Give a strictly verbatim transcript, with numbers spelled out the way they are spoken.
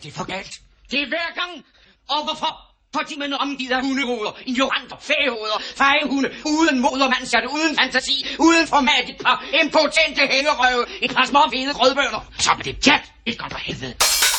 det er for galt. Det er hver gang. Og hvorfor? Fordi man er omgivet af hundehoveder, ignoranter, fæhoveder, fejehunde, uden modermandshjerte, uden fantasi, uden format, et par impotente hængerøve, et par små fede grødbønder. Så er det pjat. Et godt for helvede.